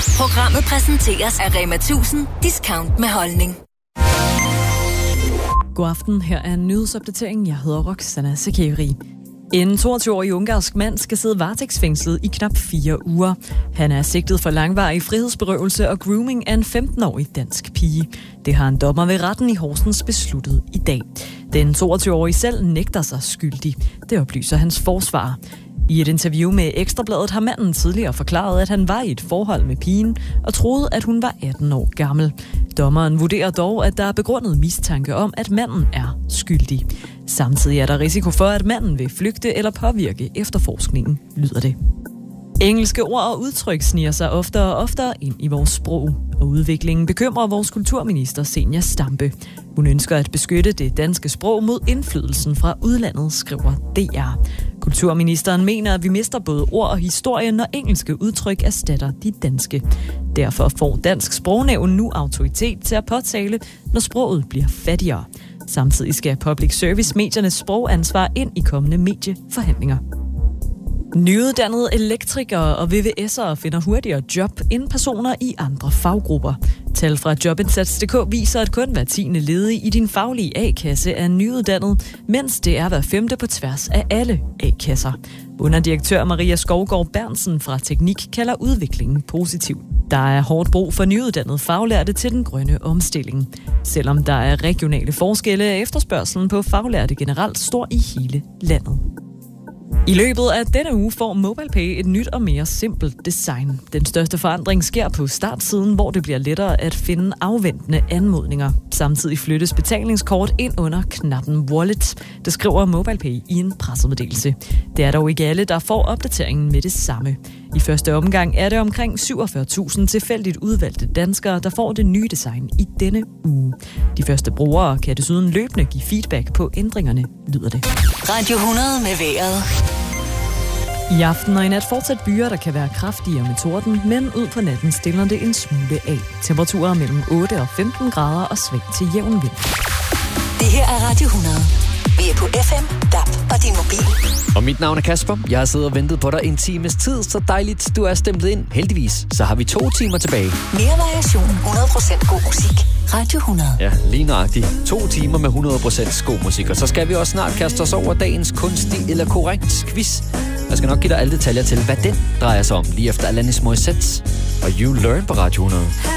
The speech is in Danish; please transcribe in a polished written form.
Programmet præsenteres af Rema 1000 Discount med holdning. God aften, her er en nyhedsopdatering. Jeg hedder Roxana Sakeri. En 22-årig ungarsk mand skal sidde varetægtsfængslet i knap 4 uger. Han er sigtet for langvarig frihedsberøvelse og grooming af en 15-årig dansk pige. Det har en dommer ved retten i Horsens besluttet i dag. Den 22-årige selv nægter sig skyldig. Det oplyser hans forsvar. I et interview med Ekstra Bladet har manden tidligere forklaret, at han var i et forhold med pigen og troede, at hun var 18 år gammel. Dommeren vurderer dog, at der er begrundet mistanke om, at manden er skyldig. Samtidig er der risiko for, at manden vil flygte eller påvirke efterforskningen, lyder det. Engelske ord og udtryk sniger sig oftere og oftere ind i vores sprog, og udviklingen bekymrer vores kulturminister Zenia Stampe. Hun ønsker at beskytte det danske sprog mod indflydelsen fra udlandet, skriver DR. Kulturministeren mener, at vi mister både ord og historie, når engelske udtryk erstatter de danske. Derfor får Dansk Sprognævn nu autoritet til at påtale, når sproget bliver fattigere. Samtidig skal public service-mediernes sprogansvar ind i kommende medieforhandlinger. Nyuddannede elektrikere og VVS'ere finder hurtigere job end personer i andre faggrupper. Tal fra Jobindsats.dk viser, at kun hver 10. ledig i din faglige A-kasse er nyuddannet, mens det er hver 5. på tværs af alle A-kasser. Underdirektør Maria Skovgaard Bernsen fra Teknik kalder udviklingen positiv. Der er hårdt brug for nyuddannede faglærte til den grønne omstilling. Selvom der er regionale forskelle, er efterspørgselen på faglærte generelt stor i hele landet. I løbet af denne uge får MobilePay et nyt og mere simpelt design. Den største forandring sker på startsiden, hvor det bliver lettere at finde afventende anmodninger. Samtidig flyttes betalingskort ind under knappen Wallet. Det skriver MobilePay i en pressemeddelelse. Det er dog ikke alle, der får opdateringen med det samme. I første omgang er det omkring 47.000 tilfældigt udvalgte danskere, der får det nye design i denne uge. De første brugere kan desuden løbende give feedback på ændringerne, lyder det. Radio 100 med vejret. I aften og i nat fortsat byer, der kan være kraftigere med torden, men ud på natten stiller det en smule af. Temperaturer mellem 8 og 15 grader og sving til jævn vind. Det her er Radio 100. Vi er på FM, DAB og din mobil. Og mit navn er Kasper. Jeg har siddet og ventet på dig en times tid, så dejligt, du er stemplet ind. Heldigvis, så har vi 2 timer tilbage. Mere variation, 100% god musik. Radio 100. Ja, lige nøjagtigt. 2 timer med 100% god musik. Og så skal vi også snart kaste os over dagens kunstig eller korrekt quiz. Jeg skal nok give dig alle detaljer til, hvad den drejer sig om, lige efter Alanis Morissette og You Learn på Radio 100.